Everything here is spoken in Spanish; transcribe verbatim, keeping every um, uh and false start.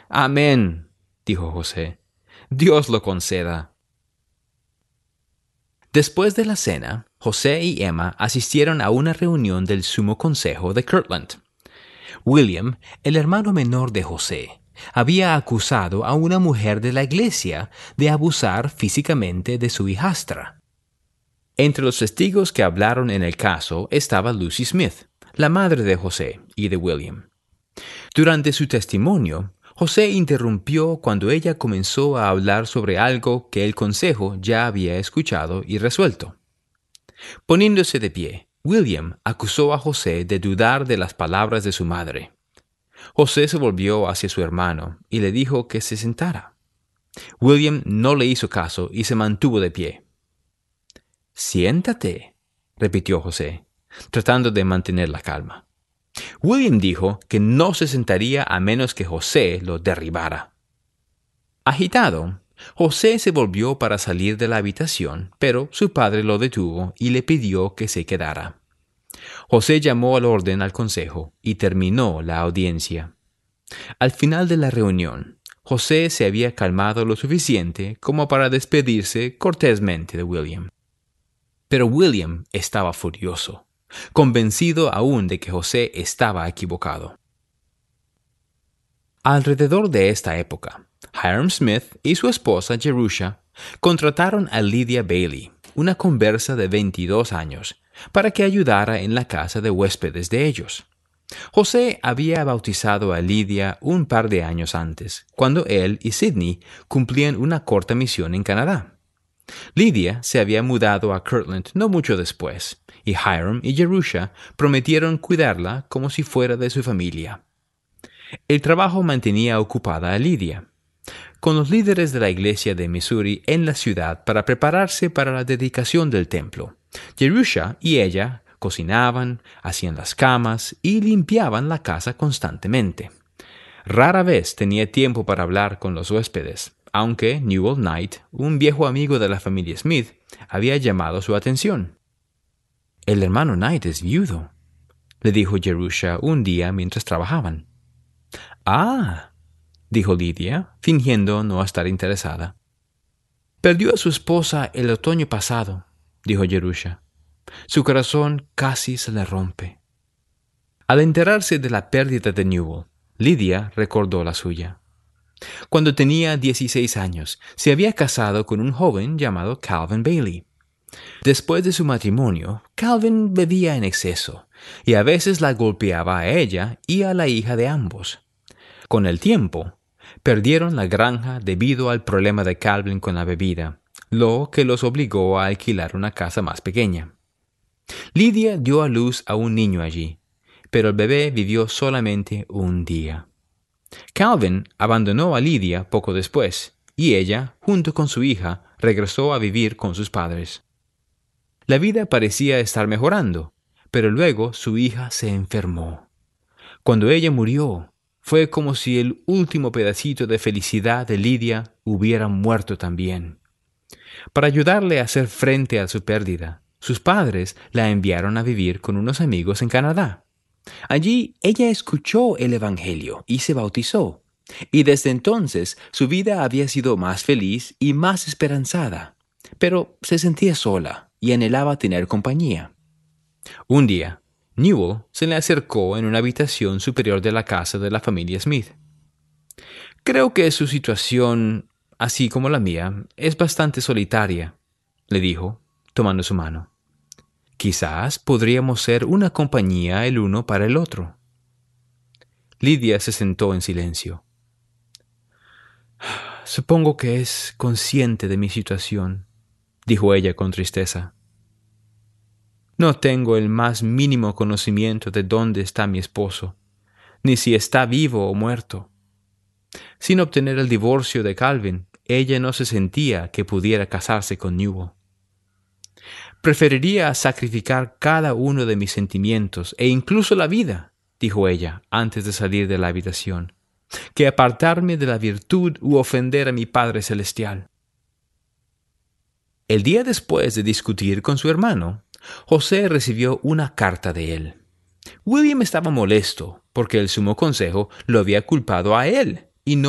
Amén, dijo José. Dios lo conceda. Después de la cena, José y Emma asistieron a una reunión del Sumo Consejo de Kirtland. William, el hermano menor de José, había acusado a una mujer de la iglesia de abusar físicamente de su hijastra. Entre los testigos que hablaron en el caso estaba Lucy Smith, la madre de José y de William. Durante su testimonio, José interrumpió cuando ella comenzó a hablar sobre algo que el consejo ya había escuchado y resuelto. Poniéndose de pie, William acusó a José de dudar de las palabras de su madre. José se volvió hacia su hermano y le dijo que se sentara. William no le hizo caso y se mantuvo de pie. «Siéntate», repitió José, tratando de mantener la calma. William dijo que no se sentaría a menos que José lo derribara. Agitado, José se volvió para salir de la habitación, pero su padre lo detuvo y le pidió que se quedara. José llamó al orden al consejo y terminó la audiencia. Al final de la reunión, José se había calmado lo suficiente como para despedirse cortésmente de William. Pero William estaba furioso, convencido aún de que José estaba equivocado. Alrededor de esta época, Hiram Smith y su esposa Jerusha contrataron a Lydia Bailey, una conversa de veintidós años, para que ayudara en la casa de huéspedes de ellos. José había bautizado a Lydia un par de años antes, cuando él y Sidney cumplían una corta misión en Canadá. Lydia se había mudado a Kirtland no mucho después, y Hiram y Jerusha prometieron cuidarla como si fuera de su familia. El trabajo mantenía ocupada a Lydia, con los líderes de la iglesia de Missouri en la ciudad para prepararse para la dedicación del templo. Jerusha y ella cocinaban, hacían las camas y limpiaban la casa constantemente. Rara vez tenía tiempo para hablar con los huéspedes, aunque Newell Knight, un viejo amigo de la familia Smith, había llamado su atención. «El hermano Knight es viudo», le dijo Jerusha un día mientras trabajaban. «Ah», dijo Lydia, fingiendo no estar interesada. «Perdió a su esposa el otoño pasado», dijo Jerusha. «Su corazón casi se le rompe». Al enterarse de la pérdida de Newell, Lydia recordó la suya. Cuando tenía dieciséis años, se había casado con un joven llamado Calvin Bailey. Después de su matrimonio, Calvin bebía en exceso, y a veces la golpeaba a ella y a la hija de ambos. Con el tiempo, perdieron la granja debido al problema de Calvin con la bebida, lo que los obligó a alquilar una casa más pequeña. Lydia dio a luz a un niño allí, pero el bebé vivió solamente un día. Calvin abandonó a Lydia poco después, y ella, junto con su hija, regresó a vivir con sus padres. La vida parecía estar mejorando, pero luego su hija se enfermó. Cuando ella murió, fue como si el último pedacito de felicidad de Lydia hubiera muerto también. Para ayudarle a hacer frente a su pérdida, sus padres la enviaron a vivir con unos amigos en Canadá. Allí ella escuchó el Evangelio y se bautizó, y desde entonces su vida había sido más feliz y más esperanzada, pero se sentía sola y anhelaba tener compañía. Un día, Newell se le acercó en una habitación superior de la casa de la familia Smith. «Creo que su situación, así como la mía, es bastante solitaria», le dijo, tomando su mano. «Quizás podríamos ser una compañía el uno para el otro». Lydia se sentó en silencio. «Supongo que es consciente de mi situación», dijo ella con tristeza. «No tengo el más mínimo conocimiento de dónde está mi esposo, ni si está vivo o muerto. Sin obtener el divorcio de Calvin, ella no se sentía que pudiera casarse con Newell. Preferiría sacrificar cada uno de mis sentimientos e incluso la vida», dijo ella antes de salir de la habitación, «que apartarme de la virtud u ofender a mi Padre Celestial». El día después de discutir con su hermano, José recibió una carta de él. William estaba molesto porque el Sumo Consejo lo había culpado a él